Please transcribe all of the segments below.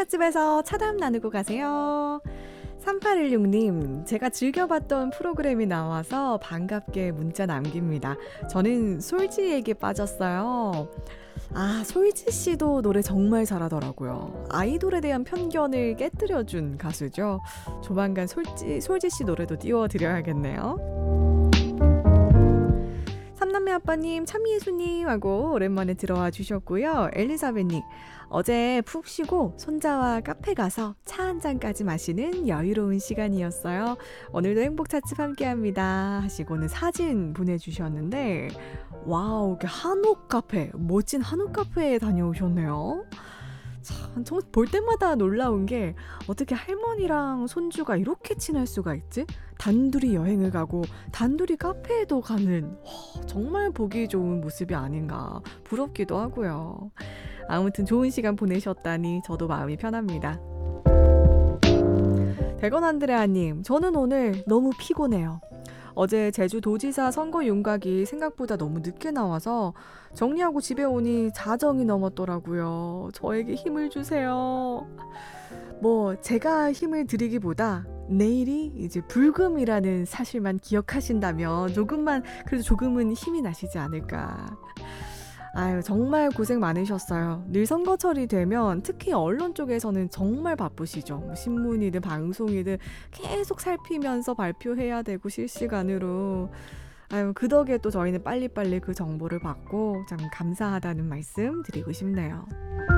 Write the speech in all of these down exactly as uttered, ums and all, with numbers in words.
행복찻집에서 차담 나누고 가세요. 삼팔일육 님, 제가 즐겨봤던 프로그램이 나와서 반갑게 문자 남깁니다. 저는 솔지에게 빠졌어요. 아, 솔지씨도 노래 정말 잘하더라고요. 아이돌에 대한 편견을 깨뜨려준 가수죠. 조만간 솔지, 솔지씨 노래도 띄워드려야겠네요. 삼남매 아빠님, 참예수님 하고 오랜만에 들어와 주셨고요. 엘리사벳님, 어제 푹 쉬고 손자와 카페 가서 차 한 잔까지 마시는 여유로운 시간이었어요. 오늘도 행복찻집 함께합니다 하시고는 사진 보내주셨는데, 와우, 이렇게 한옥 카페, 멋진 한옥 카페에 다녀오셨네요. 참, 정말 볼 때마다 놀라운 게 어떻게 할머니랑 손주가 이렇게 친할 수가 있지? 단둘이 여행을 가고 단둘이 카페에도 가는, 와, 정말 보기 좋은 모습이 아닌가 부럽기도 하고요. 아무튼 좋은 시간 보내셨다니 저도 마음이 편합니다. 대건 안드레아님, 저는 오늘 너무 피곤해요. 어제 제주도지사 선거 윤곽이 생각보다 너무 늦게 나와서 정리하고 집에 오니 자정이 넘었더라고요. 저에게 힘을 주세요. 뭐 제가 힘을 드리기보다 내일이 이제 불금이라는 사실만 기억하신다면 조금만, 그래도 조금은 힘이 나시지 않을까. 아유, 정말 고생 많으셨어요. 늘 선거철이 되면 특히 언론 쪽에서는 정말 바쁘시죠. 뭐 신문이든 방송이든 계속 살피면서 발표해야 되고 실시간으로. 아유, 그 덕에 또 저희는 빨리빨리 그 정보를 받고 참 감사하다는 말씀 드리고 싶네요.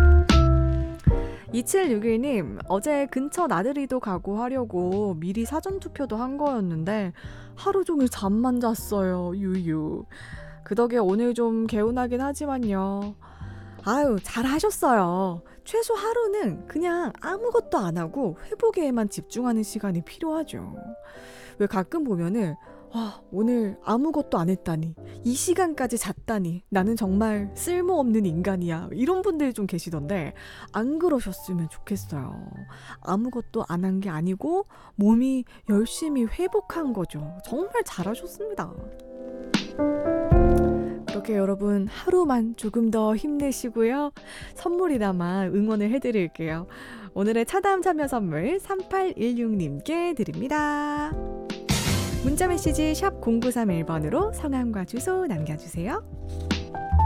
이칠육일 님, 어제 근처 나들이도 가고 하려고 미리 사전투표도 한 거였는데 하루 종일 잠만 잤어요. 유유. 그 덕에 오늘 좀 개운하긴 하지만요. 아유, 잘하셨어요. 최소 하루는 그냥 아무것도 안 하고 회복에만 집중하는 시간이 필요하죠. 왜 가끔 보면은 와, 오늘 아무것도 안 했다니, 이 시간까지 잤다니, 나는 정말 쓸모없는 인간이야, 이런 분들이 좀 계시던데 안 그러셨으면 좋겠어요. 아무것도 안 한 게 아니고 몸이 열심히 회복한 거죠. 정말 잘하셨습니다. 그렇게 여러분 하루만 조금 더 힘내시고요. 선물이나마 응원을 해드릴게요. 오늘의 차다음 참여 선물 삼팔일육 님께 드립니다. 문자메시지 샵 공구삼일 번으로 성함과 주소 남겨주세요.